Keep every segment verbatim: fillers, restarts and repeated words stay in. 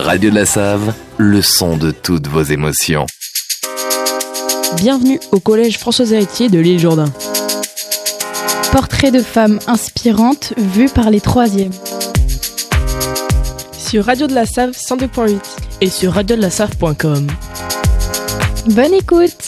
Radio de la Save, le son de toutes vos émotions. Bienvenue au collège François-Héritier de l'Île Jourdain. Portrait de femmes inspirantes vues par les troisièmes. Sur Radio de la Save cent deux point huit et sur radio de la save point com. Bonne écoute!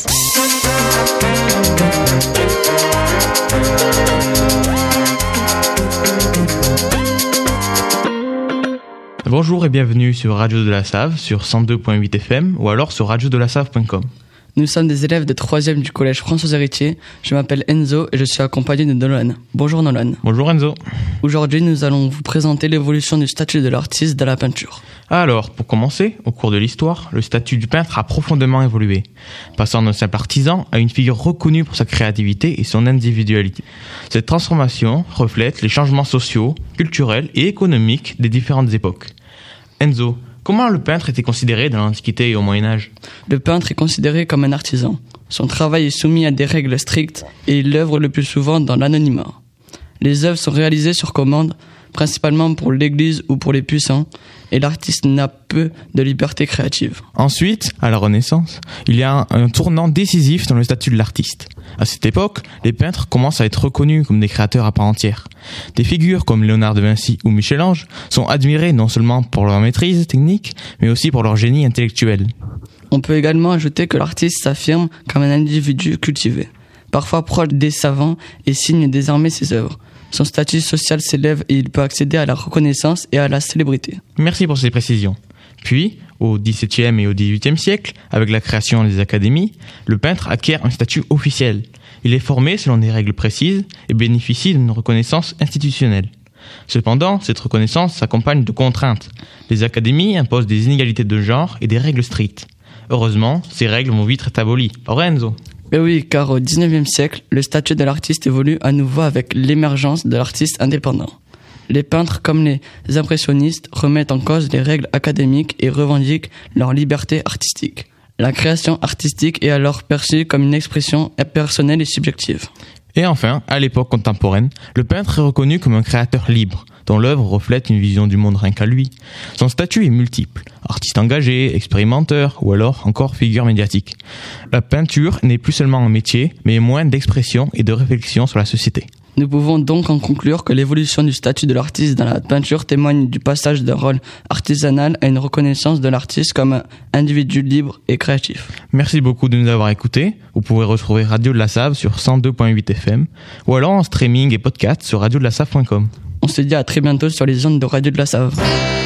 Bonjour et bienvenue sur Radio de la Save sur cent deux point huit F M ou alors sur radio de la save point com. Nous sommes des élèves de troisième du collège François-Héritier. Je m'appelle Enzo et je suis accompagné de Nolan. Bonjour Nolan. Bonjour Enzo. Aujourd'hui, nous allons vous présenter l'évolution du statut de l'artiste dans la peinture. Alors, pour commencer, au cours de l'histoire, le statut du peintre a profondément évolué, passant d'un simple artisan à une figure reconnue pour sa créativité et son individualité. Cette transformation reflète les changements sociaux, culturels et économiques des différentes époques. Enzo, comment le peintre était considéré dans l'Antiquité et au Moyen-Âge ? Le peintre est considéré comme un artisan. Son travail est soumis à des règles strictes et il œuvre le plus souvent dans l'anonymat. Les œuvres sont réalisées sur commande, principalement pour l'église ou pour les puissants, et l'artiste n'a peu de liberté créative. Ensuite, à la Renaissance, il y a un, un tournant décisif dans le statut de l'artiste. À cette époque, les peintres commencent à être reconnus comme des créateurs à part entière. Des figures comme Léonard de Vinci ou Michel-Ange sont admirées non seulement pour leur maîtrise technique, mais aussi pour leur génie intellectuel. On peut également ajouter que l'artiste s'affirme comme un individu cultivé, parfois proche des savants et signe désormais ses œuvres. Son statut social s'élève et il peut accéder à la reconnaissance et à la célébrité. Merci pour ces précisions. Puis, au dix-septième et au dix-huitième siècle, avec la création des académies, le peintre acquiert un statut officiel. Il est formé selon des règles précises et bénéficie d'une reconnaissance institutionnelle. Cependant, cette reconnaissance s'accompagne de contraintes. Les académies imposent des inégalités de genre et des règles strictes. Heureusement, ces règles vont vite être abolies. Pas vrai, Enzo ? Mais oui, car au dix-neuvième siècle, le statut de l'artiste évolue à nouveau avec l'émergence de l'artiste indépendant. Les peintres comme les impressionnistes remettent en cause les règles académiques et revendiquent leur liberté artistique. La création artistique est alors perçue comme une expression personnelle et subjective. Et enfin, à l'époque contemporaine, le peintre est reconnu comme un créateur libre, dont l'œuvre reflète une vision du monde rien qu'à lui. Son statut est multiple, artiste engagé, expérimenteur ou alors encore figure médiatique. La peinture n'est plus seulement un métier, mais moins d'expression et de réflexion sur la société. Nous pouvons donc en conclure que l'évolution du statut de l'artiste dans la peinture témoigne du passage d'un rôle artisanal à une reconnaissance de l'artiste comme un individu libre et créatif. Merci beaucoup de nous avoir écoutés. Vous pouvez retrouver Radio de la Save sur cent deux point huit F M ou alors en streaming et podcast sur radio de la save point com. On se dit à très bientôt sur les ondes de Radio de la Save.